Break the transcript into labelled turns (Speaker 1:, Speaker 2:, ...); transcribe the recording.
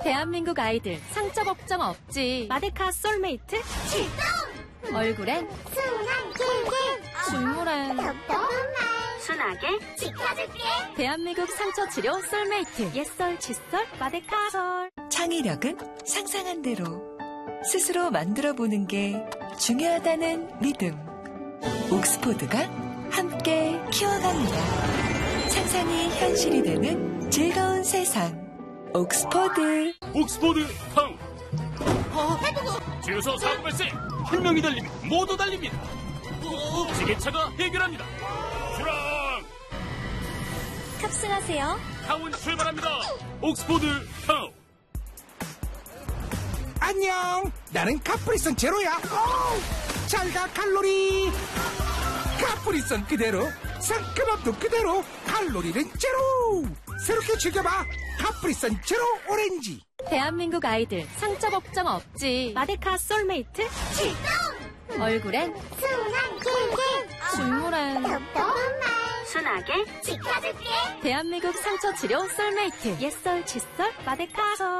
Speaker 1: 대한민국 아이들 상처 걱정 없지. 마데카 솔메이트
Speaker 2: 출동!
Speaker 1: 얼굴엔
Speaker 2: 순한 길길
Speaker 1: 눈물엔
Speaker 2: 덕덕한 말
Speaker 1: 순하게
Speaker 2: 지켜줄게.
Speaker 1: 대한민국 상처 치료 솔메이트 옛설 칫솔 마데카솔.
Speaker 3: 창의력은 상상한 대로 스스로 만들어 보는 게 중요하다는 믿음. 옥스포드가 함께 키워갑니다. 상상이 현실이 되는 즐거운 세상. 옥스포드.
Speaker 4: 옥스포드 타운. 주유소 사고 발생. 한 명이 달리면 모두 달립니다. 지게차가 해결합니다. 출항.
Speaker 1: 탑승하세요.
Speaker 4: 타운 출발합니다. 옥스포드 타운.
Speaker 5: 안녕, 나는 카프리선 제로야. 잘가 칼로리. 카프리선 그대로, 상큼함도 그대로, 칼로리는 제로. 새롭게 즐겨봐, 카프리선 제로 오렌지.
Speaker 1: 대한민국 아이들 상처 걱정 없지. 마데카 솔메이트
Speaker 2: 출동!
Speaker 1: 얼굴엔
Speaker 2: 순한 길길
Speaker 1: 눈물엔
Speaker 2: 덕덕한 말
Speaker 1: 순하게
Speaker 2: 지켜줄게.
Speaker 1: 대한민국 상처 치료 솔메이트 옛설 칫솔 마데카솔.